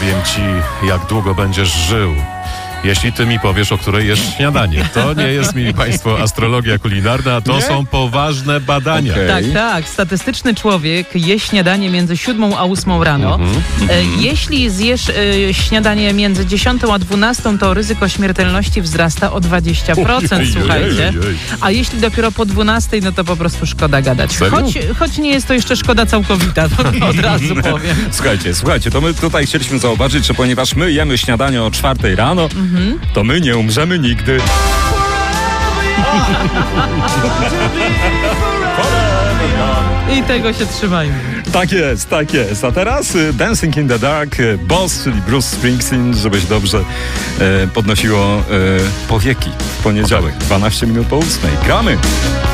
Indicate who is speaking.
Speaker 1: powiem ci, jak długo będziesz żył, jeśli ty mi powiesz, o której jest śniadanie. To nie jest, mili państwo, astrologia kulinarna, to są poważne badania.
Speaker 2: Tak, tak. Statystyczny człowiek je śniadanie między 7 a 8 rano. Jeśli zjesz śniadanie między 10 a 12, to ryzyko śmiertelności wzrasta o 20%, słuchajcie. A jeśli dopiero po 12, no to po prostu szkoda gadać. Choć nie jest to jeszcze szkoda całkowita, to od razu powiem.
Speaker 3: Słuchajcie, to my tutaj chcieliśmy zauważyć, że ponieważ my jemy śniadanie o 4 rano, to my nie umrzemy nigdy.
Speaker 2: I tego się trzymajmy.
Speaker 3: Tak jest, tak jest. A teraz Dancing in the Dark, Boss, czyli Bruce Springsteen, żebyś dobrze podnosiło powieki w poniedziałek, 12 minut po 8. Gramy!